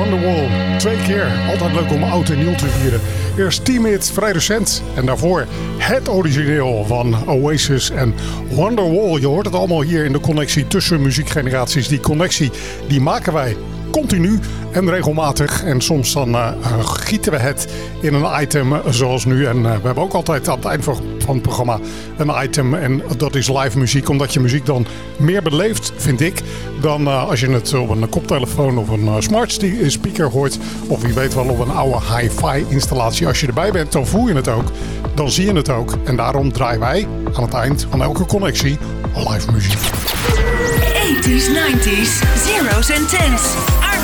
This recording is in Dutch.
Wonderwall. 2 keer. Altijd leuk om oud en nieuw te vieren. Eerst T-Mid, vrij recent. En daarvoor het origineel van Oasis en Wonderwall. Je hoort het allemaal hier in de connectie tussen muziekgeneraties. Die connectie die maken wij continu en regelmatig. En soms dan gieten we het in een item zoals nu. En we hebben ook altijd aan het eind van het programma een item. En dat is live muziek. Omdat je muziek dan meer beleeft, vind ik, dan als je het op een koptelefoon of een smart speaker hoort. Of wie weet wel op een oude hi-fi installatie. Als je erbij bent, dan voel je het ook. Dan zie je het ook. En daarom draaien wij aan het eind van elke connectie live muziek. 80s, 90s, zeros en tens.